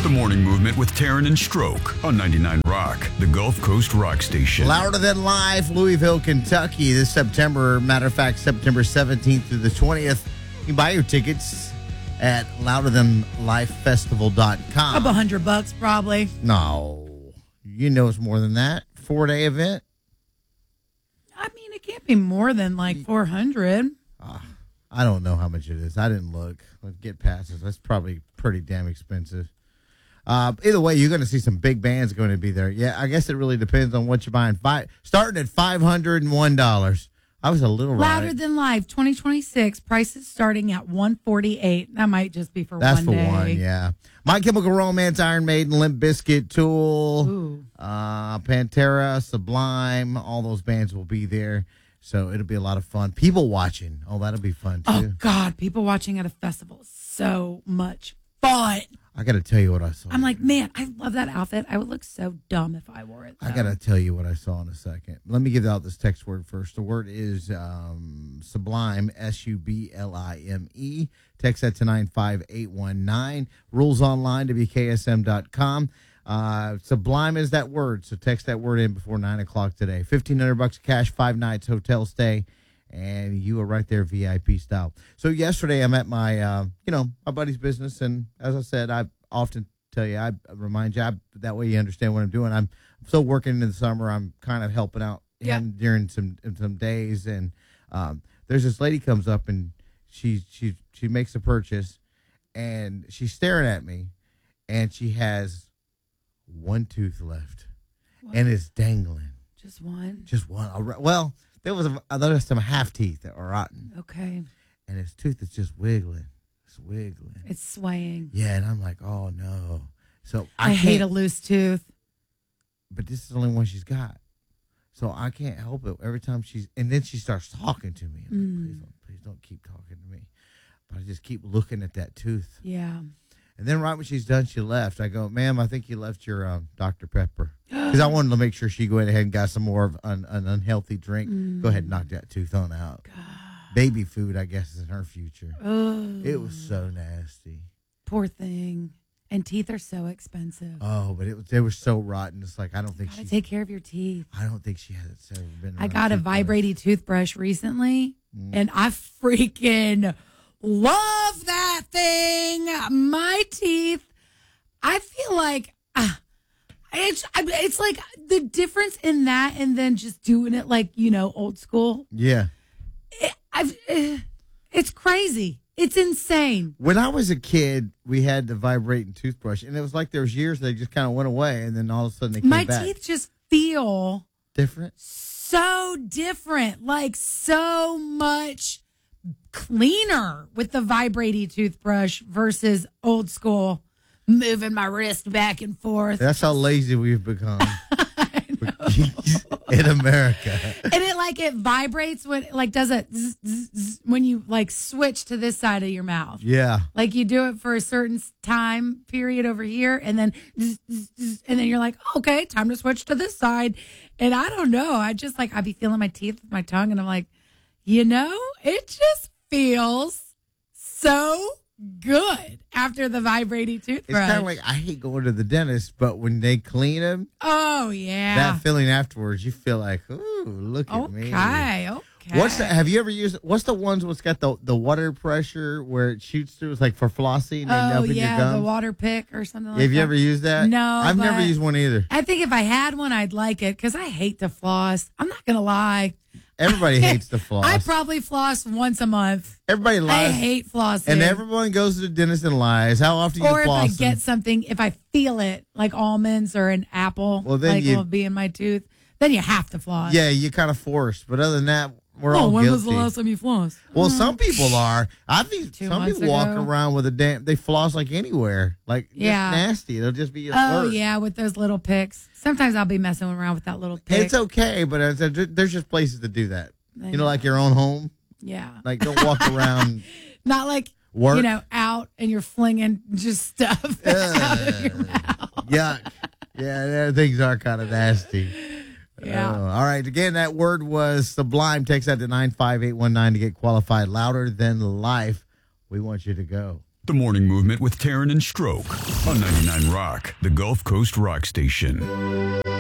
The Morning Movement with Taryn and Stroke on 99 Rock, the Gulf Coast rock station. Louder Than Life, Louisville, Kentucky, this September. Matter of fact, September 17th through the 20th. You can buy your tickets at louderthanlifefestival.com. Up $100 probably. No, you know it's more than that. 4-day event. I mean, it can't be more than like 400. I don't know how much it is. I didn't look. Let's get passes. That's probably pretty damn expensive. Either way, you're going to see some big bands going to be there. Yeah, I guess it really depends on what you're buying. Starting at $501. I was a little Louder right. Than Life 2026 prices starting at $148. That might just be for That's one day. for one, yeah. My Chemical Romance, Iron Maiden, Limp Bizkit, Tool, Pantera, Sublime, all those bands will be there. So it'll be a lot of fun. People watching. Oh, that'll be fun, too. Oh, God. People watching at a festival is so much fun. I got to tell you what I saw. I'm like, man, I love that outfit. I would look so dumb if I wore it, though. I got to tell you what I saw in a second. Let me give out this text word first. The word is Sublime, S-U-B-L-I-M-E. Text that to 95819. Rules online, WKSM.com. Sublime is that word, so text that word in before 9 o'clock today. $1,500 cash, 5 nights hotel stay, and you are right there VIP style. So yesterday I'm at my, my buddy's business, and as I said, I often tell you, I remind you, that way you understand what I'm doing. I'm still working in the summer. I'm kind of helping out him during some days, and there's this lady comes up, and she makes a purchase, and she's staring at me, and she has one tooth left, and it's dangling. Just one? Just one. Well, there was some half teeth that were rotten. Okay. And his tooth is just wiggling. It's wiggling. It's swaying. Yeah, and I'm like, oh, no. So I hate a loose tooth. But this is the only one she's got. So I can't help it. Every time and then she starts talking to me. I'm like, please don't keep talking to me. But I just keep looking at that tooth. Yeah. And then right when she's done, she left. I go, ma'am, I think you left your Dr. Pepper. Because I wanted to make sure she went ahead and got some more of an unhealthy drink. Go ahead and knock that tooth on out. God. Baby food, I guess, is in her future. Oh. It was so nasty. Poor thing. And teeth are so expensive. Oh, but they were so rotten. It's like, I don't think she... take care of your teeth. I don't think she has ever been I got a vibrating toothbrush recently, and I freaking... love that thing. My teeth, I feel like it's like the difference in that and then just doing it like, old school. Yeah. It's crazy. It's insane. When I was a kid, we had the vibrating toothbrush, and it was like there was years they just kind of went away, and then all of a sudden they came back. My teeth just feel different. So different. Like so much cleaner with the vibrating toothbrush versus old school moving my wrist back and forth. That's how lazy we've become in America. And it vibrates when does a zzz, zzz, zzz, when you switch to this side of your mouth. Yeah. Like you do it for a certain time period over here, and then zzz, zzz, zzz, and then you're like, okay, time to switch to this side. And I don't know. I just I'd be feeling my teeth with my tongue, and I'm like, it just feels so good after the vibrating toothbrush. It's kind of like, I hate going to the dentist, but when they clean them, oh yeah, that feeling afterwards, you feel like, ooh, look at me. Okay. Have you ever used? What's the ones what's got the water pressure where it shoots through? It's like for flossing and up in your gums. The water pick or something like that. Have you ever used that? No, I've never used one either. I think if I had one, I'd like it because I hate to floss. I'm not gonna lie. Everybody hates to floss. I probably floss once a month. Everybody lies. I hate flossing. And everyone goes to the dentist and lies. How often you floss? Or if I get something, if I feel it, like almonds or an apple, will be in my tooth, then you have to floss. Yeah, you kind of forced. But other than that, we're all when guilty. was the last time you flossed? Well, some people are. I think 2 some months people walk ago. around with they floss like anywhere. Like, it's nasty. They'll just be Oh, yeah, with those little picks. Sometimes I'll be messing around with that little pick. It's okay, but there's just places to do that. Like your own home. Yeah. Like, don't walk around. Not like, work. Out and you're flinging just stuff out of your mouth. Yuck. Yeah, things are kind of nasty. Yeah. All right. Again, that word was Sublime. Text that to 95819 to get qualified. Louder Than Life. We want you to go. The Morning Movement with Taryn and Stroke on 99 Rock, the Gulf Coast rock station.